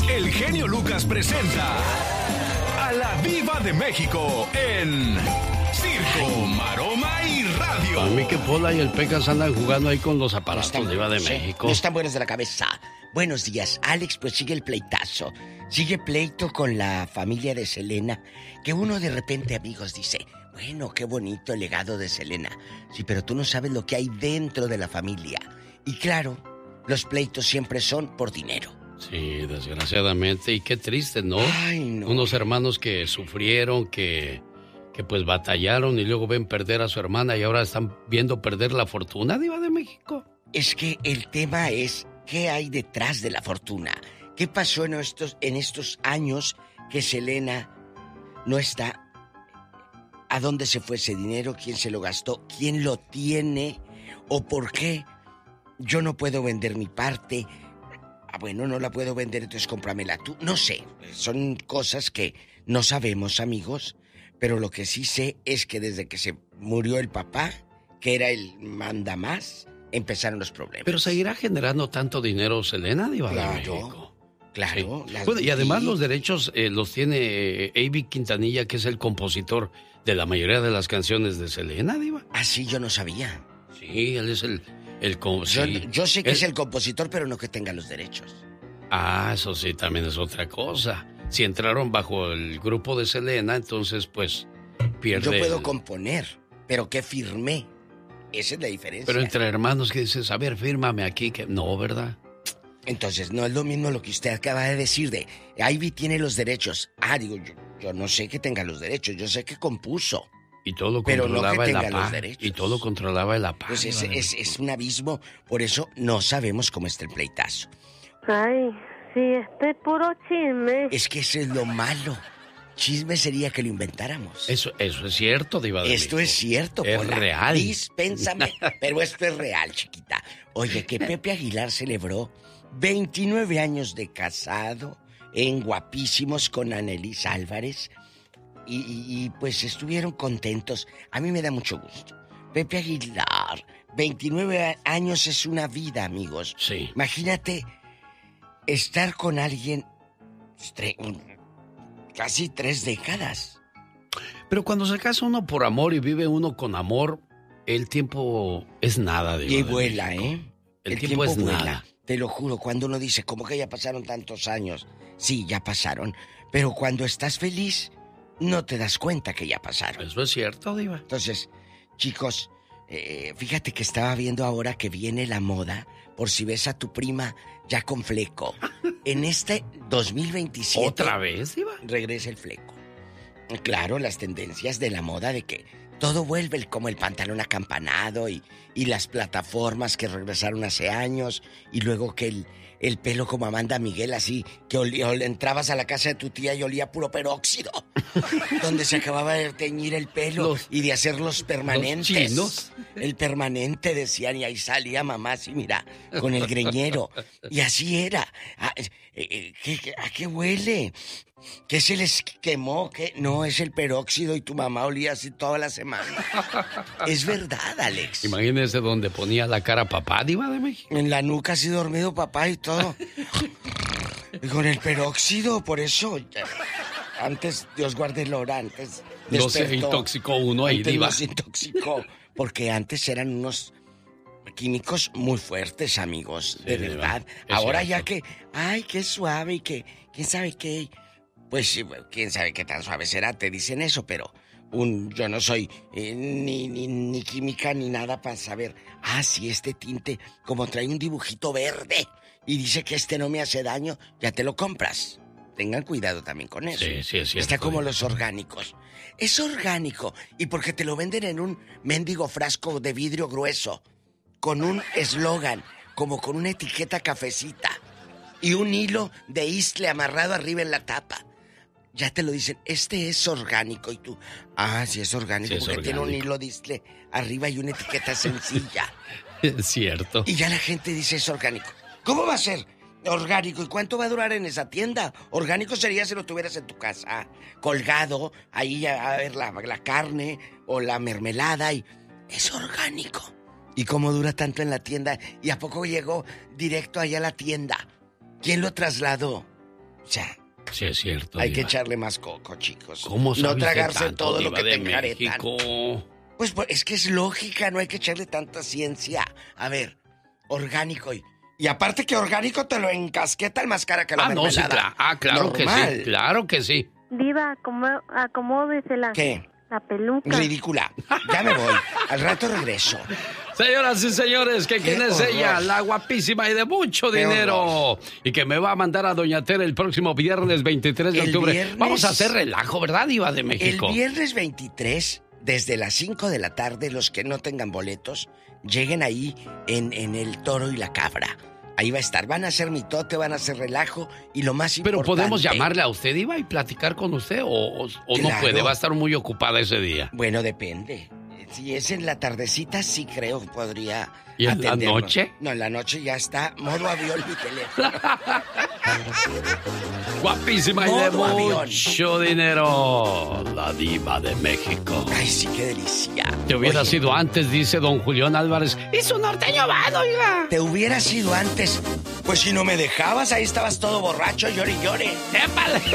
el genio Lucas presenta a la Diva de México en Circo, Maroma y Radio. A mí que Pola y el Pecas andan jugando ahí con los aparatos Diva de México. No están buenos de la cabeza. Buenos días, Alex, pues sigue el pleitazo. Sigue pleito con la familia de Selena, que uno de repente, amigos, dice, bueno, qué bonito el legado de Selena. Sí, pero tú no sabes lo que hay dentro de la familia. Y claro, los pleitos siempre son por dinero. Sí, desgraciadamente, y qué triste, ¿no? Ay, no. Unos hermanos que sufrieron, que pues batallaron y luego ven perder a su hermana y ahora están viendo perder la fortuna, Diva de México. Es que el tema es, ¿qué hay detrás de la fortuna? ¿Qué pasó en estos años que Selena no está? ¿A dónde se fue ese dinero? ¿Quién se lo gastó? ¿Quién lo tiene? ¿O por qué yo no puedo vender mi parte? Ah, bueno, no la puedo vender, entonces cómpramela tú. No sé, son cosas que no sabemos, amigos. Pero lo que sí sé es que desde que se murió el papá, que era el mandamás, empezaron los problemas. Pero seguirá generando tanto dinero Selena, Diva de México. Claro. Sí. Bueno, y además los derechos los tiene Avi Quintanilla, que es el compositor de la mayoría de las canciones de Selena, Diva. Ah, sí, yo no sabía. Sí, él es el yo sé que es el compositor, pero no que tenga los derechos. Ah, eso sí, también es otra cosa. Si entraron bajo el grupo de Selena, entonces pues pierde. Yo puedo componer, pero que firmé. Esa es la diferencia. Pero entre hermanos que dices, a ver, fírmame aquí, que no, ¿verdad? Entonces, no es lo mismo lo que usted acaba de decir de Ivy tiene los derechos. Ah, digo, yo no sé que tenga los derechos, yo sé que compuso. Y todo lo pero no que tenga el los APA. derechos. Y todo controlaba el APA. Pues es un abismo, por eso no sabemos cómo está el pleitazo. Ay, sí, puro chisme. Es que eso es lo malo. Chisme sería que lo inventáramos. Eso es cierto, Diva de Esto México. es cierto, es Pola. real. Dispénsame, pero esto es real, chiquita. Oye, que Pepe Aguilar celebró 29 años de casado en Guapísimos con Annelies Álvarez y pues estuvieron contentos. A mí me da mucho gusto. Pepe Aguilar, 29 años es una vida, amigos. Sí. Imagínate estar con alguien casi 3 décadas. Pero cuando se casa uno por amor y vive uno con amor, el tiempo es nada, Diva Y de vuela, México. ¿eh? El tiempo es vuela. nada. Te lo juro, cuando uno dice, ¿cómo que ya pasaron tantos años? Sí, ya pasaron. Pero cuando estás feliz, no te das cuenta que ya pasaron. Eso es cierto, Diva. Entonces, chicos, fíjate que estaba viendo ahora que viene la moda, por si ves a tu prima ya con fleco. En este 2027... ¿Otra vez, Diva? Regresa el fleco. Claro, las tendencias de la moda de que todo vuelve como el pantalón acampanado y las plataformas que regresaron hace años y luego que el pelo como Amanda Miguel, así que entrabas a la casa de tu tía y olía puro peróxido, donde se acababa de teñir el pelo y de hacer los permanentes. Los chinos. El permanente, decían, y ahí salía mamá así, mira, con el greñero. Y así era. ¿A qué huele? ¿Qué se les quemó? ¿Qué? No, es el peróxido y tu mamá olía así toda la semana. Es verdad, Alex. Imagínese donde ponía la cara papá, Diva de México. En la nuca así dormido papá y todo. Y con el peróxido, por eso. Antes, Dios guarde el hora, antes No se despertó. intoxicó uno ahí, Antes Diva. no se intoxicó. Porque antes eran unos químicos muy fuertes, amigos. De verdad. Ahora ya que, ay, qué suave y que, quién sabe qué. Pues sí, quién sabe qué tan suave será, te dicen eso, pero yo no soy ni química ni nada para saber. Ah, sí, este tinte, como trae un dibujito verde y dice que este no me hace daño, ya te lo compras. Tengan cuidado también con eso. Sí, es cierto. Está como los orgánicos. Es orgánico y porque te lo venden en un mendigo frasco de vidrio grueso, con un eslogan, como con una etiqueta cafecita y un hilo de isle amarrado arriba en la tapa. Ya te lo dicen, este es orgánico. Y tú, sí es orgánico, sí, porque tiene un hilo de isle arriba y una etiqueta sencilla. Es cierto. Y ya la gente dice, es orgánico. ¿Cómo va a ser orgánico? ¿Y cuánto va a durar en esa tienda? Orgánico sería si lo tuvieras en tu casa, colgado, ahí a ver la carne o la mermelada. Y es orgánico. ¿Y cómo dura tanto en la tienda? ¿Y a poco llegó directo allá a la tienda? ¿Quién lo trasladó? O sea, sí, es cierto. hay Diva. que echarle más coco, chicos. ¿Cómo sabes no tragarse tanto, todo lo Diva que de te enjaretan. México? Pues es que es lógica, no hay que echarle tanta ciencia. A ver, orgánico y aparte que orgánico te lo encasqueta el más cara que la mermelada. No, sí, claro que sí, claro que sí. Diva, acomódesela. ¿Qué? La peluca. Ridícula. Ya me voy. Al rato regreso. Señoras y señores, que quién es ella, la guapísima y de mucho dinero. Y que me va a mandar a Doña Tere el próximo viernes 23 de octubre. Vamos a hacer relajo, ¿verdad, Diva de México? El viernes 23, desde las 5 de la tarde, los que no tengan boletos, lleguen ahí en el Toro y la Cabra. Ahí va a estar. Van a hacer mitote, van a hacer relajo y lo más importante... Pero podemos llamarle a usted, Diva, y platicar con usted o Claro. no puede, va a estar muy ocupada ese día. Bueno, depende. Si es en la tardecita, sí creo que podría ¿Y en atendernos. la noche? No, en la noche ya está modo avión mi teléfono. Guapísima y de Modo avión. mucho dinero. La Diva de México. Ay, sí, qué delicia. Te hubiera Oye, sido antes, dice don Julián Álvarez. ¡Y su norteño van, oiga! Te hubiera sido antes. Pues si no me dejabas, ahí estabas todo borracho, llore y llore. ¡Épale!